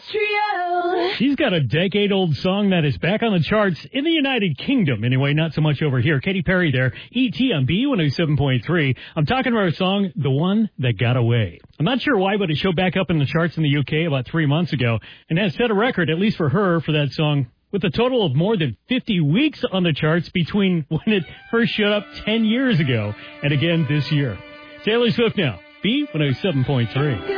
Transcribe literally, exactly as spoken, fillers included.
Trio. She's got a decade-old song that is back on the charts in the United Kingdom. Anyway, not so much over here. Katy Perry there. E T on B one oh seven point three. I'm talking about her song, The One That Got Away. I'm not sure why, but it showed back up in the charts in the U K about three months ago and has set a record, at least for her, for that song, with a total of more than fifty weeks on the charts between when it first showed up ten years ago and again this year. Taylor Swift now. B one oh seven point three.